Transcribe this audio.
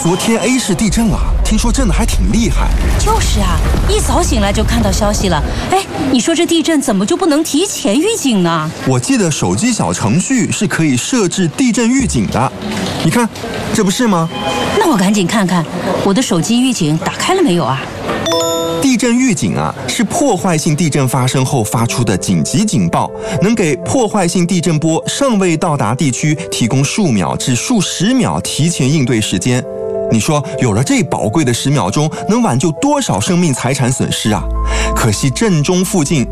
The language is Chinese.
昨天 A 市地震了，听说震得还挺厉害。 就是啊，一早醒来就看到消息了。哎，你说这地震怎么就不能提前预警呢？ 我记得手机小程序是可以设置地震预警的，你看，这不是吗？ 那我赶紧看看我的手机预警打开了没有啊？ 地震预警啊，是破坏性地震发生后发出的紧急警报，能给破坏性地震波尚未到达地区提供数秒至数十秒提前应对时间。你说有了这宝贵的10秒钟，能挽救多少生命财产损失啊？可惜震中附近